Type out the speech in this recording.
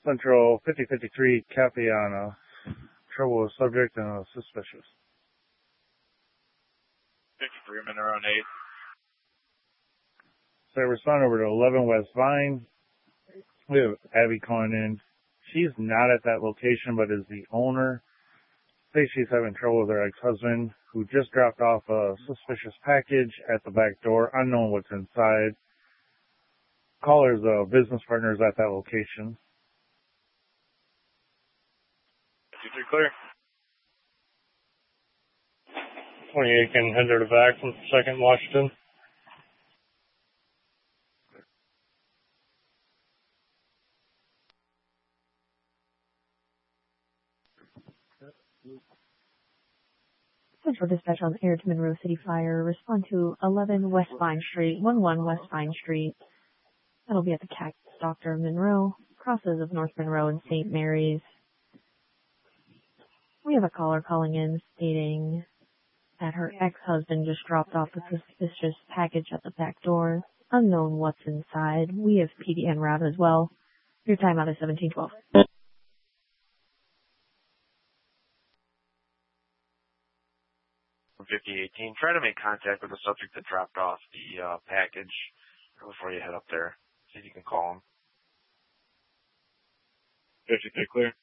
Central 5053 Capiana. Trouble with subject and suspicious. 53 Monroe and 8. So respond over to 11 West Vine. We have Abby calling in. She's not at that location, but is the owner. Say she's having trouble with her ex-husband, who just dropped off a suspicious package at the back door, unknown what's inside. Caller's business partners at that location. 53 clear. 28 can head there to back from 2nd Washington. Central Dispatch on air to Monroe City Fire. Respond to 11 West Vine Street, 11 West Vine Street. That'll be at the Cactus Doctor Monroe, crosses of North Monroe and St. Mary's. We have a caller calling in stating that her ex-husband just dropped off a suspicious package at the back door. Unknown what's inside. We have PD en route as well. Your timeout is 1712. 5018. Try to make contact with the subject that dropped off the package before you head up there. See if you can call him. 53 clear.